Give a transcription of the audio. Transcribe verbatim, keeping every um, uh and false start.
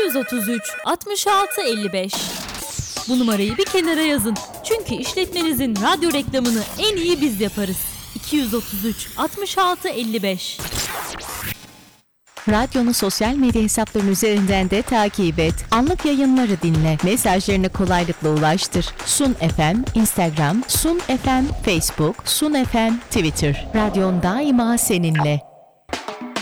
yüz otuz üç altmış altı elli beş. Bu numarayı bir kenara yazın. Çünkü işletmenizin radyo reklamını en iyi biz yaparız. iki yüz otuz üç altmış altı elli beş. Radyonu sosyal medya hesapları üzerinden de takip et. Anlık yayınları dinle. Mesajlarını kolaylıkla ulaştır. Sun F M, Instagram, Sun F M, Facebook, Sun F M, Twitter. Radyon daima seninle.